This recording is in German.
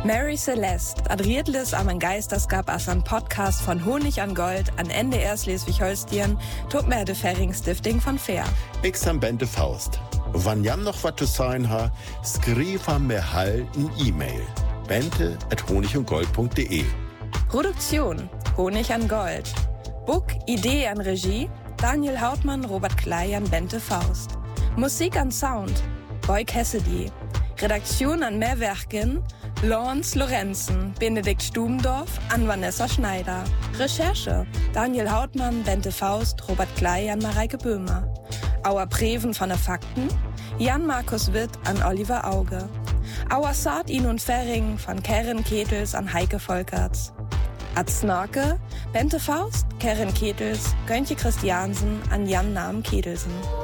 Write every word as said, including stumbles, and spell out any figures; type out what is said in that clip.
Mary Celeste, Adriedlis am en Geistersgab as an Podcast von Honig an Gold an N D R Schleswig-Holstein, tut mir de Färing-Stifting von Fair. Ich am Bente Faust. Wann jam noch wat zu sein ha, skrif am mir halt n E-Mail. bente at honigundgold punkt de. Produktion Honig an Gold. Book, Idee an Regie Daniel Hautmann, Robert Klei an Bente Faust. Musik an Sound Boy Cassidy. Redaktion an Mehrwerken Lawrence Lorenzen, Benedikt Stubendorf, an Vanessa Schneider. Recherche Daniel Hautmann, Bente Faust, Robert Klei an Mareike Böhmer. Auer Preven von der Fakten Jan Markus Witt an Oliver Auge. Auer Saat In und Ferring von Karen Ketels an Heike Volkerts. Ad Snorke Bente Faust, Karen Ketels, Göntje Christiansen an Jan Namen Kedelsen.